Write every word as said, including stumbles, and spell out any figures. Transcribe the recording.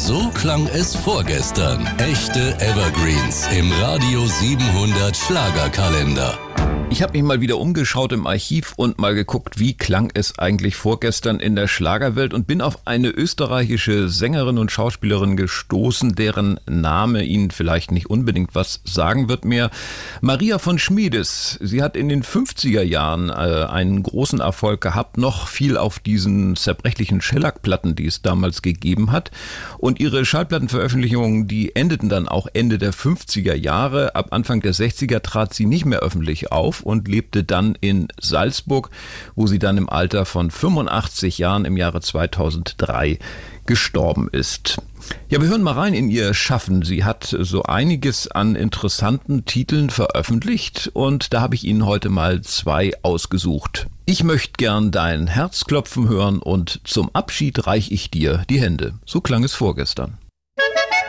So klang es vorgestern. Echte Evergreens im Radio siebenhundert Schlagerkalender. Ich habe mich mal wieder umgeschaut im Archiv und mal geguckt, wie klang es eigentlich vorgestern in der Schlagerwelt und bin auf eine österreichische Sängerin und Schauspielerin gestoßen, deren Name Ihnen vielleicht nicht unbedingt was sagen wird mehr. Maria von Schmiedes. Sie hat in den fünfziger Jahren äh, einen großen Erfolg gehabt, noch viel auf diesen zerbrechlichen Schellackplatten, die es damals gegeben hat. Und ihre Schallplattenveröffentlichungen, die endeten dann auch Ende der fünfziger Jahre. Ab Anfang der sechziger trat sie nicht mehr öffentlich auf und lebte dann in Salzburg, wo sie dann im Alter von fünfundachtzig Jahren im Jahre zweitausenddrei gestorben ist. Ja, wir hören mal rein in ihr Schaffen. Sie hat so einiges an interessanten Titeln veröffentlicht und da habe ich Ihnen heute mal zwei ausgesucht. Ich möchte gern dein Herzklopfen hören und zum Abschied reich ich dir die Hände. So klang es vorgestern.